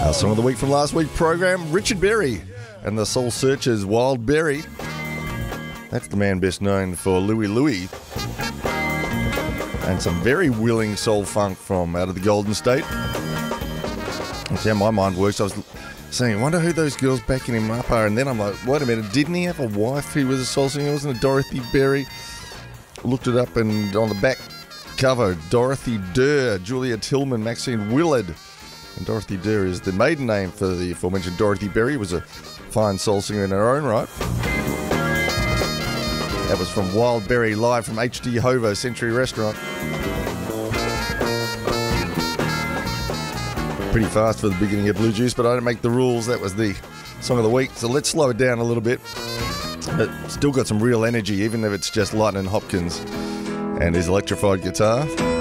Our song of the week from last week's program, Richard Berry and the Soul Searchers' Wild Berry. That's the man best known for Louie Louie. And some very willing soul funk from out of the Golden State. That's how my mind works. I was saying, I wonder who those girls backing him up are. And then I'm like, wait a minute, didn't he have a wife who was a soul singer? Wasn't it Dorothy Berry? Looked it up, and on the back cover, Dorothy Durr, Julia Tillman, Maxine Willard. And Dorothy Durr is the maiden name for the aforementioned Dorothy Berry. Was a fine soul singer in her own right. That was from Wild Berry, live from HD Hovo Century Restaurant. Pretty fast for the beginning of Blue Juice, but I don't make the rules. That was the song of the week. So let's slow it down a little bit. But still got some real energy, even if it's just Lightning Hopkins and his electrified guitar.